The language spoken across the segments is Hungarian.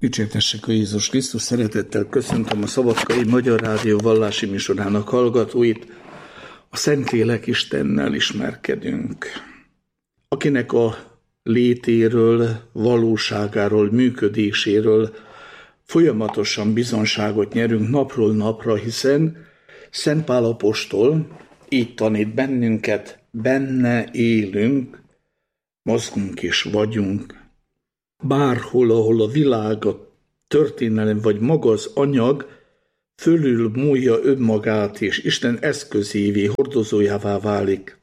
Dicsértessek a Jézus Krisztus, szeretettel köszöntöm a Szabadkai Magyar Rádió vallási műsorának hallgatóit. A Szentlélek Istennel ismerkedünk, akinek a létéről, valóságáról, működéséről folyamatosan bizonságot nyerünk napról napra, hiszen Szent Pál apostol így tanít bennünket, benne élünk, mozgunk és vagyunk. Bárhol, ahol a világ, a történelem vagy maga az anyag fölül múlja önmagát és Isten eszközévé, hordozójává válik.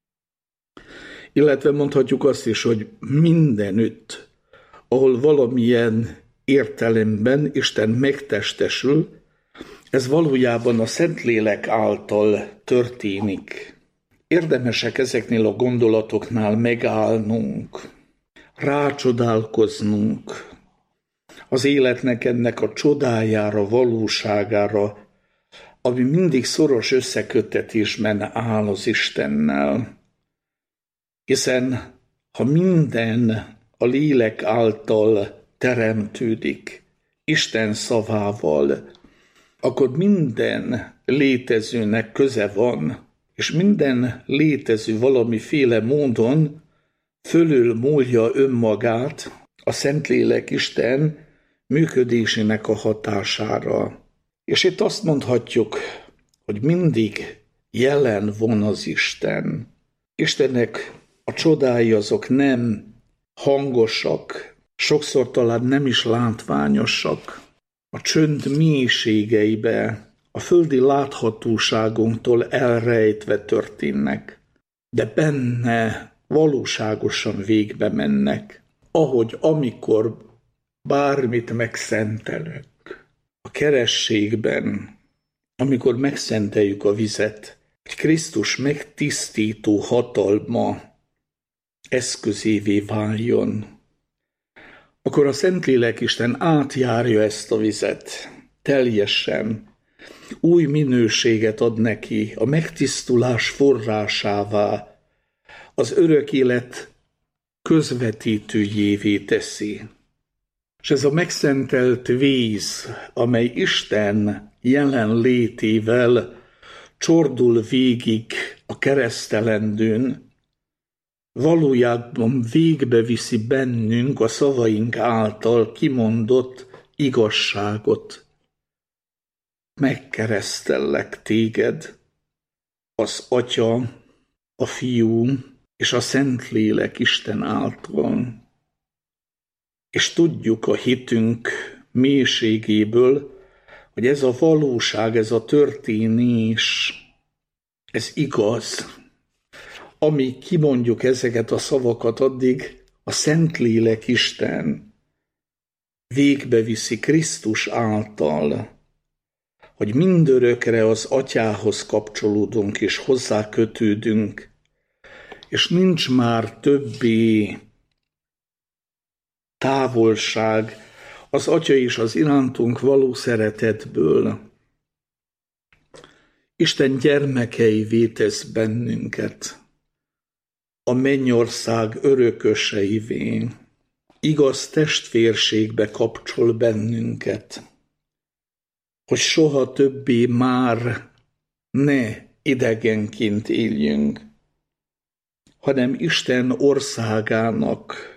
Illetve mondhatjuk azt is, hogy mindenütt, ahol valamilyen értelemben Isten megtestesül, ez valójában a Szentlélek által történik. Érdemesek ezeknél a gondolatoknál megállnunk, rácsodálkoznunk az életnek ennek a csodájára, valóságára, ami mindig szoros összeköttetésben áll az Istennel. Hiszen ha minden a lélek által teremtődik, Isten szavával, akkor minden létezőnek köze van, és minden létező valamiféle módon fölül múlja önmagát a Szentlélek Isten működésének a hatására. És itt azt mondhatjuk, hogy mindig jelen van az Isten. Istennek a csodái azok nem hangosak, sokszor talán nem is látványosak. A csönd mélységeibe, a földi láthatóságunktól elrejtve történnek, de benne valóságosan végbe mennek, ahogy amikor bármit megszentelünk. A kerességben, amikor megszenteljük a vizet, hogy Krisztus megtisztító hatalma eszközévé váljon, akkor a Szentlélek Isten átjárja ezt a vizet teljesen, új minőséget ad neki, a megtisztulás forrásává, az örök élet közvetítőjévé teszi. És ez a megszentelt víz, amely Isten jelenlétével csordul végig a keresztelendőn, valójában végbeviszi bennünk a szavaink által kimondott igazságot. Megkeresztellek téged, az Atya, a Fiú és a Szentlélek Isten által. És tudjuk a hitünk mélységéből, hogy ez a valóság, ez a történés, ez igaz. Amíg kimondjuk ezeket a szavakat, addig a Szentlélek Isten végbeviszi Krisztus által, hogy mindörökre az Atyához kapcsolódunk és hozzá kötődünk, és nincs már többé távolság az Atya és az irántunk való szeretetből. Isten gyermekeivé tesz bennünket, a mennyország örököseivé, igaz testvérségbe kapcsol bennünket, hogy soha többé már ne idegenként éljünk, hanem Isten országának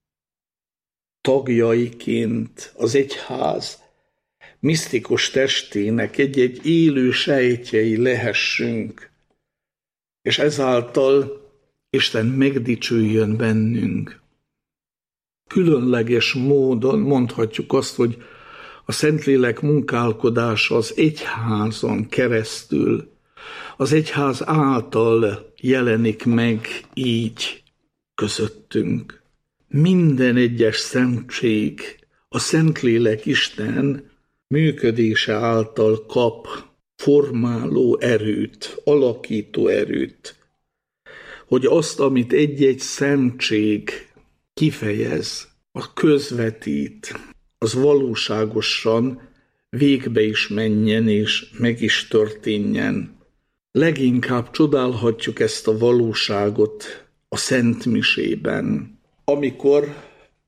tagjaiként, az egyház misztikus testének egy-egy élő sejtjei lehessünk, és ezáltal Isten megdicsüljön bennünk. Különleges módon mondhatjuk azt, hogy a Szentlélek munkálkodása az egyházon keresztül, az egyház által jelenik meg így közöttünk. Minden egyes szentség a Szentlélek Isten működése által kap formáló erőt, alakító erőt, hogy azt, amit egy-egy szentség kifejez, az közvetít, az valóságosan végbe is menjen és meg is történjen. Leginkább csodálhatjuk ezt a valóságot a Szent Misében, amikor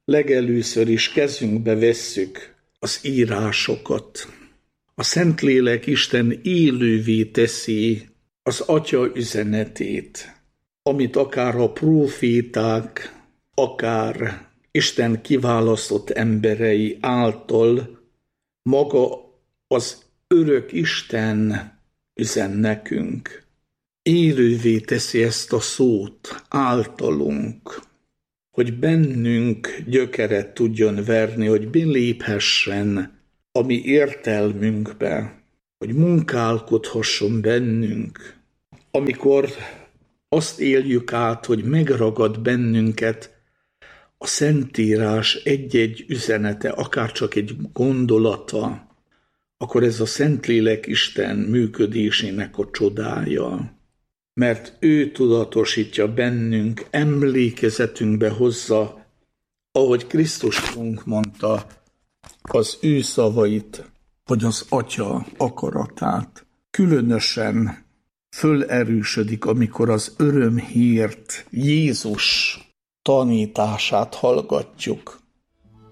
legelőször is kezünkbe vesszük az írásokat. A Szentlélek Isten élővé teszi az Atya üzenetét, amit akár a próféták, akár Isten kiválasztott emberei által maga az örök Isten üzen nekünk. Élővé teszi ezt a szót általunk, hogy bennünk gyökeret tudjon verni, hogy beléphessen a mi értelmünkbe, hogy munkálkodhasson bennünk. Amikor azt éljük át, hogy megragad bennünket a Szentírás egy-egy üzenete, akár csak egy gondolata, akkor ez a Szentlélek Isten működésének a csodája. Mert ő tudatosítja bennünk, emlékezetünkbe hozza, ahogy Krisztusunk mondta, az ő szavait, vagy az Atya akaratát. Különösen fölerősödik, amikor az örömhírt, Jézus tanítását hallgatjuk.